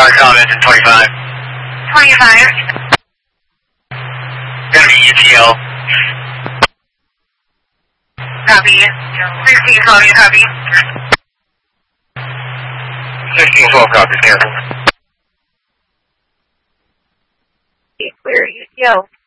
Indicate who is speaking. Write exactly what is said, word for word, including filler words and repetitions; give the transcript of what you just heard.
Speaker 1: Car comments in twenty-five.
Speaker 2: twenty-five.
Speaker 1: Gonna be U T L.
Speaker 2: Copy. sixteen twelve, you copy?
Speaker 1: sixteen twelve copies, cancel.
Speaker 2: Clear U T L.